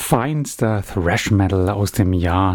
feinster Thrash Metal aus dem Jahr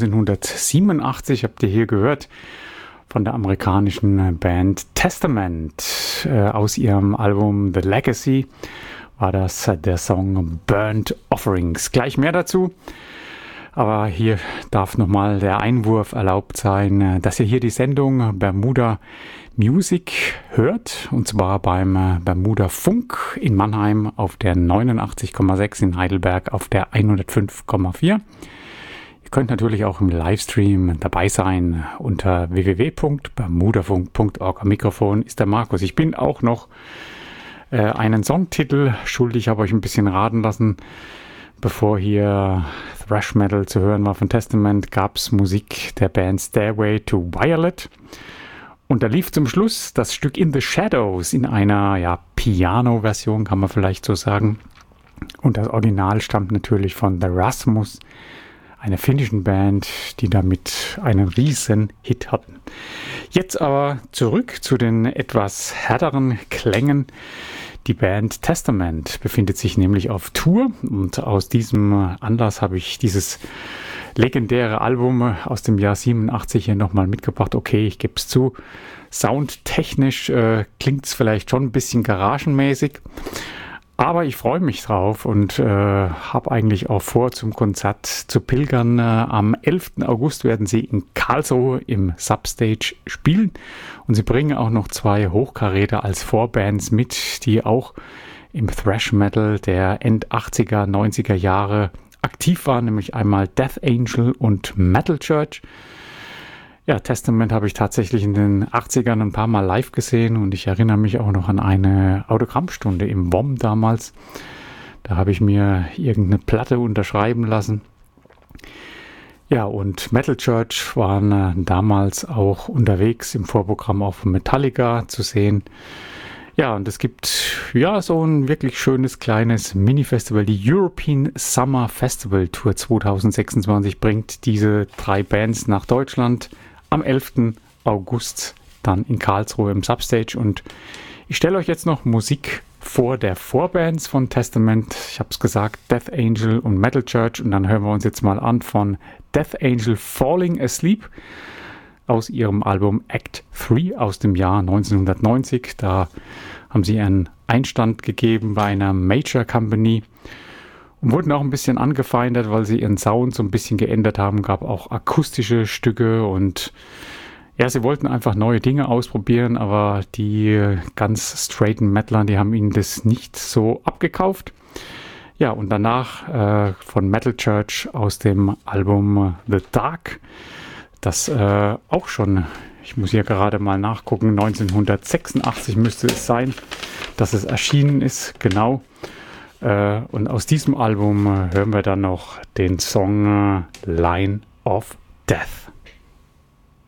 1987 habt ihr hier gehört von der amerikanischen Band Testament. Aus ihrem Album The Legacy war das der Song Burnt Offerings. Gleich mehr dazu. Aber hier darf nochmal der Einwurf erlaubt sein, dass ihr hier die Sendung Bermuda Music hört. Und zwar beim Bermuda Funk in Mannheim auf der 89,6, in Heidelberg auf der 105,4. Ihr könnt natürlich auch im Livestream dabei sein unter www.bermudafunk.org. Am Mikrofon ist der Markus. Ich bin auch noch einen Songtitel schuldig, habe euch ein bisschen raten lassen. Bevor hier Thrash Metal zu hören war von Testament, gab es Musik der Band Stairway to Violet. Und da lief zum Schluss das Stück In the Shadows in einer Piano-Version, kann man vielleicht so sagen. Und das Original stammt natürlich von The Rasmus, einer finnischen Band, die damit einen riesen Hit hatten. Jetzt aber zurück zu den etwas härteren Klängen. Die Band Testament befindet sich nämlich auf Tour und aus diesem Anlass habe ich dieses legendäre Album aus dem Jahr 87 hier nochmal mitgebracht. Okay, ich gebe es zu, soundtechnisch klingt es vielleicht schon ein bisschen garagenmäßig, aber ich freue mich drauf und habe eigentlich auch vor, zum Konzert zu pilgern. Am 11. August werden sie in Karlsruhe im Substage spielen und sie bringen auch noch 2 Hochkaräter als Vorbands mit, die auch im Thrash Metal der End 80er, 90er Jahre aktiv waren, nämlich einmal Death Angel und Metal Church. Ja, Testament habe ich tatsächlich in den 80ern ein paar Mal live gesehen und ich erinnere mich auch noch an eine Autogrammstunde im WOM damals. Da habe ich mir irgendeine Platte unterschreiben lassen. Ja, und Metal Church waren damals auch unterwegs im Vorprogramm auf Metallica zu sehen. Ja, und es gibt so ein wirklich schönes kleines Mini-Festival. Die European Summer Festival Tour 2026 bringt diese 3 Bands nach Deutschland. Am 11. August dann in Karlsruhe im Substage. Und ich stelle euch jetzt noch Musik vor der Vorbands von Testament. Ich habe es gesagt, Death Angel und Metal Church. Und dann hören wir uns jetzt mal an von Death Angel Falling Asleep aus ihrem Album Act 3 aus dem Jahr 1990. Da haben sie einen Einstand gegeben bei einer Major Company. Und wurden auch ein bisschen angefeindet, weil sie ihren Sound so ein bisschen geändert haben. Gab auch akustische Stücke und sie wollten einfach neue Dinge ausprobieren, aber die ganz straighten Metalern, die haben ihnen das nicht so abgekauft. Ja, und danach von Metal Church aus dem Album The Dark, das auch schon, ich muss hier gerade mal nachgucken, 1986 müsste es sein, dass es erschienen ist, genau. Und aus diesem Album hören wir dann noch den Song Line of Death.